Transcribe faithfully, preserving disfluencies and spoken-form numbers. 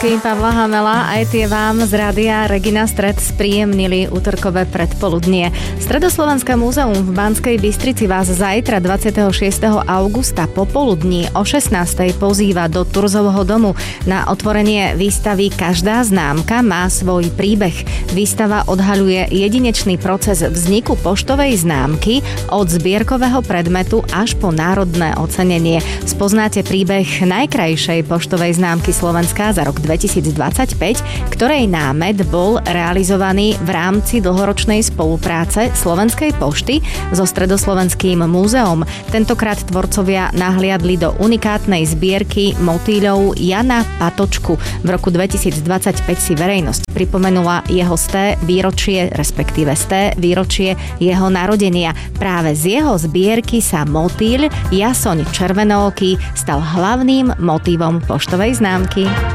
pesničky Pavla Hamela, aj tie vám z rádia Regina Stred spríjemnili útorkové predpoludnie. Stredoslovenské múzeum v Banskej Bystrici vás zajtra dvadsiateho šiesteho augusta popoludní o šestnástej pozýva do Turzovho domu na otvorenie výstavy Každá známka má svoj príbeh. Výstava odhaľuje jedinečný proces vzniku poštovej známky od zbierkového predmetu až po národné ocenenie. Spoznáte príbeh najkrajšej poštovej známky Slovenska za rok dvetisícdvadsaťpäť, ktorej námet bol realizovaný v rámci dlhoročnej spolupráce Slovenskej pošty so Stredoslovenským múzeom. Tentokrát tvorcovia nahliadli do unikátnej zbierky motýľov Jana Patočku. V roku dvetisícdvadsaťpäť si verejnosť pripomenula jeho sté výročie, respektíve sté výročie jeho narodenia. Práve z jeho zbierky sa motýľ Jasoň červenooký stal hlavným motívom poštovej známky.